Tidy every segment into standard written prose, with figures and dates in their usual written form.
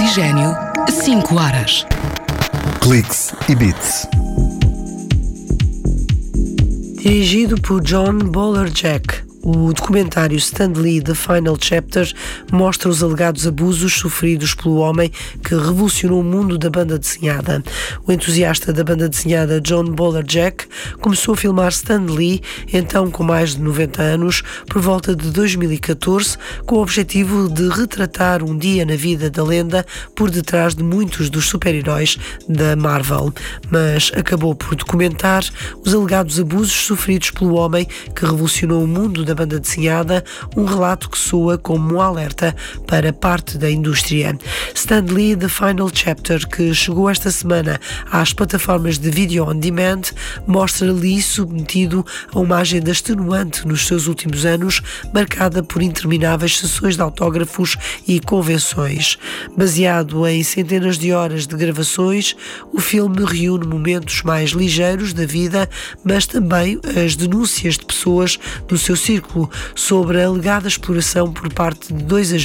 Oxigênio, 5 horas. Cliques e Beats. Dirigido por John Boller-Jack, o documentário Stan Lee The Final Chapter mostra os alegados abusos sofridos pelo homem que revolucionou o mundo da banda desenhada. O entusiasta da banda desenhada John Boller-Jack começou a filmar Stan Lee, então com mais de 90 anos, por volta de 2014, com o objetivo de retratar um dia na vida da lenda por detrás de muitos dos super-heróis da Marvel. Mas acabou por documentar os alegados abusos sofridos pelo homem que revolucionou o mundo da banda desenhada, um relato que soa como um alerta para parte da indústria. Stan Lee The Final Chapter, que chegou esta semana às plataformas de vídeo on demand, mostra Lee submetido a uma agenda extenuante nos seus últimos anos, marcada por intermináveis sessões de autógrafos e convenções. Baseado em centenas de horas de gravações, o filme reúne momentos mais ligeiros da vida, mas também as denúncias de pessoas do seu círculo sobre a alegada exploração por parte de dois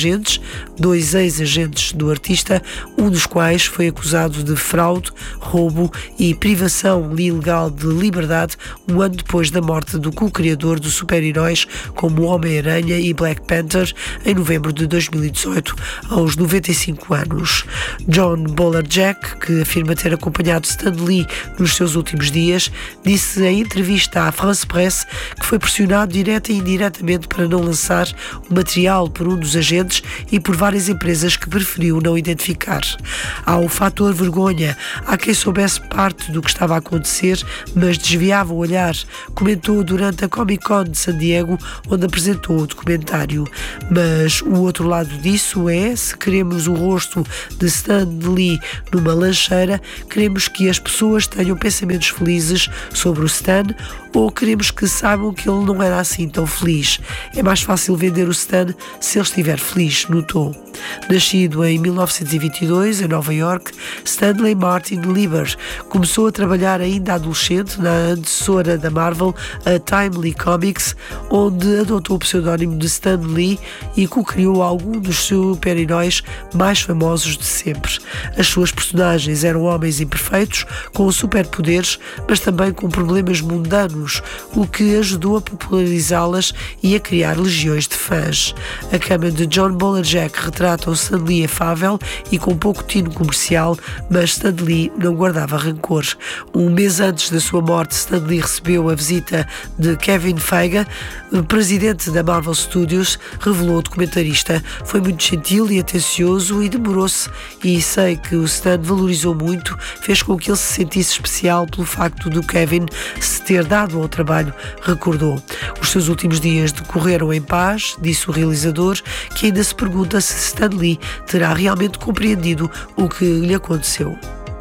ex-agentes do artista, um dos quais foi acusado de fraude, roubo e privação ilegal de liberdade um ano depois da morte do co-criador dos super-heróis como Homem-Aranha e Black Panther em novembro de 2018, aos 95 anos. John Boller-Jack, que afirma ter acompanhado Stan Lee nos seus últimos dias, disse em entrevista à France Presse que foi pressionado direta e indiretamente para não lançar o material por um dos agentes e por várias empresas que preferiu não identificar. Há o fator vergonha, há quem soubesse parte do que estava a acontecer, mas desviava o olhar, comentou durante a Comic Con de San Diego, onde apresentou o documentário. Mas o outro lado disso é, se queremos o rosto de Stan Lee numa lancheira, queremos que as pessoas tenham pensamentos felizes sobre o Stan, ou queremos que saibam que ele não era assim tão feliz. É mais fácil vender o Stan se ele estiver feliz, notou. Nascido em 1922 em Nova York, Stanley Martin Lieber começou a trabalhar ainda adolescente na antecessora da Marvel, a Timely Comics, onde adotou o pseudónimo de Stan Lee e co-criou alguns dos super-heróis mais famosos de sempre. As suas personagens eram homens imperfeitos, com superpoderes, mas também com problemas mundanos, o que ajudou a popularizá-las e a criar legiões de fãs. A cama de John Boller-Jack retrata o Stan Lee afável e com pouco tino comercial, mas Stan Lee não guardava rancor. Um mês antes da sua morte, Stan Lee recebeu a visita de Kevin Feige, presidente da Marvel Studios, revelou o documentarista. Foi muito gentil e atencioso e demorou-se, e sei que o Stan valorizou muito, fez com que ele se sentisse especial pelo facto do Kevin se ter dado ao trabalho, recordou. Os seus últimos dias decorreram em paz, disse o realizador, que ainda se pergunta se Stan Lee terá realmente compreendido o que lhe aconteceu.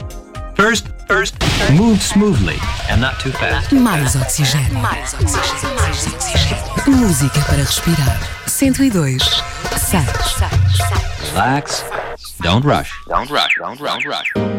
First, move smoothly and not too fast. Mais oxigênio. Música para respirar. 102, 6. Relax. Don't rush.